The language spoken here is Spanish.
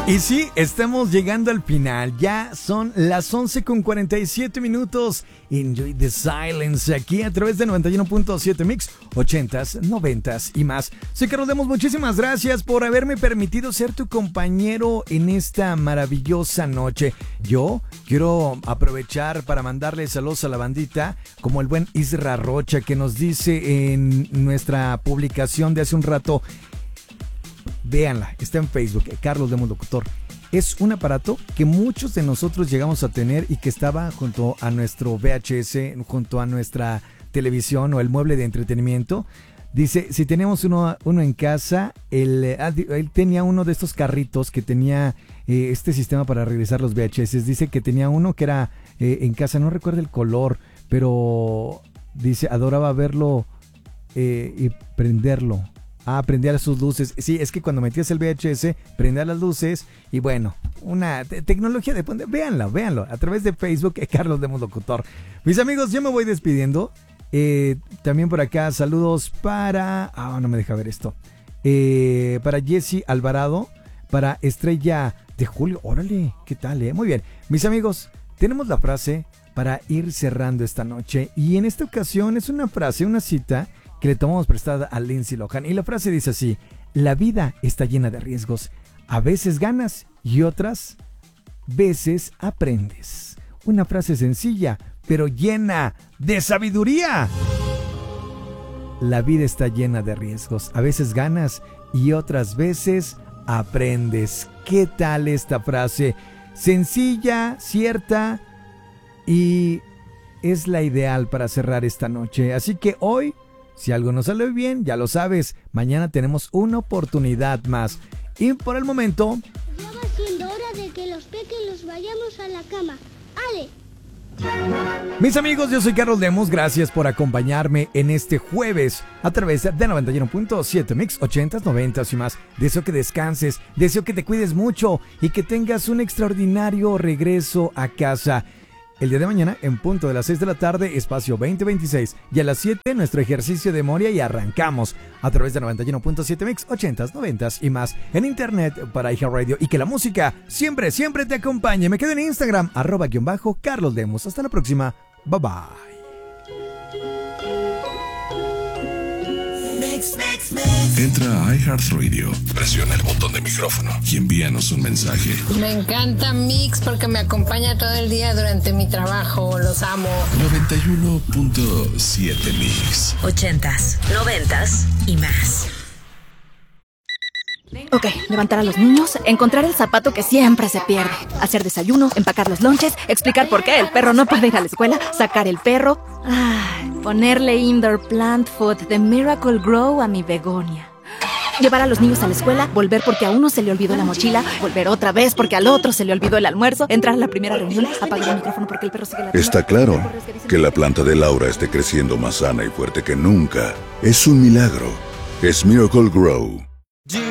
Y sí, estamos llegando al final. Ya son las 11:47. Enjoy the silence aquí a través de 91.7 Mix, 80s, 90s y más. Soy Carlos Demos, muchísimas gracias por haberme permitido ser tu compañero en esta maravillosa noche. Yo quiero aprovechar para mandarle saludos a la bandita, como el buen Isra Rocha, que nos dice en nuestra publicación de hace un rato. Véanla, está en Facebook, Carlos Demos Locutor. Es un aparato que muchos de nosotros llegamos a tener y que estaba junto a nuestro VHS, junto a nuestra televisión o el mueble de entretenimiento. Dice, si teníamos uno en casa, él tenía uno de estos carritos que tenía este sistema para regresar los VHS. Dice que tenía uno que era en casa, no recuerdo el color, pero dice, adoraba verlo y prenderlo. Prendía sus luces. Sí, es que cuando metías el VHS, prendía las luces. Y bueno, una tecnología de... Véanlo a través de Facebook, Carlos Demos Locutor. Mis amigos, yo me voy despidiendo. También por acá, saludos para... no me deja ver esto. Para Jessy Alvarado, para Estrella de Julio. Órale, ¿qué tal, Muy bien. Mis amigos, tenemos la frase para ir cerrando esta noche. Y en esta ocasión es una frase, una cita que le tomamos prestada a Lindsay Lohan. Y la frase dice así: la vida está llena de riesgos. A veces ganas y otras veces aprendes. Una frase sencilla, pero llena de sabiduría. La vida está llena de riesgos. A veces ganas y otras veces aprendes. ¿Qué tal esta frase? Sencilla, cierta y es la ideal para cerrar esta noche. Así que hoy, si algo no sale bien, ya lo sabes, mañana tenemos una oportunidad más. Y por el momento... Ya va siendo hora de que los pequeños vayamos a la cama. ¡Ale! Mis amigos, yo soy Carlos Demos, gracias por acompañarme en este jueves a través de 91.7 Mix, 80s, 90s y más. Deseo que descanses, deseo que te cuides mucho y que tengas un extraordinario regreso a casa. El día de mañana, en punto de las 6 de la tarde, espacio 2026. Y a las 7, nuestro ejercicio de memoria y arrancamos a través de 91.7 Mix, 80s, 90s y más. En internet para iHeartRadio. Y que la música siempre, siempre te acompañe. Me quedo en Instagram, @Carlos Demos. Hasta la próxima. Bye bye. Entra a iHeartRadio, presiona el botón de micrófono y envíanos un mensaje. Me encanta Mix porque me acompaña todo el día durante mi trabajo. Los amo. 91.7 Mix. 80s, 90s y más. Ok, levantar a los niños, encontrar el zapato que siempre se pierde, hacer desayuno, empacar los lonches, explicar por qué el perro no puede ir a la escuela, sacar el perro, ponerle indoor plant food de Miracle Grow a mi begonia. Llevar a los niños a la escuela, volver porque a uno se le olvidó la mochila, volver otra vez porque al otro se le olvidó el almuerzo, entrar a la primera reunión, apagar el micrófono porque el perro sigue ladrando. Está claro que la planta de Laura esté creciendo más sana y fuerte que nunca. Es un milagro. Es Miracle Grow.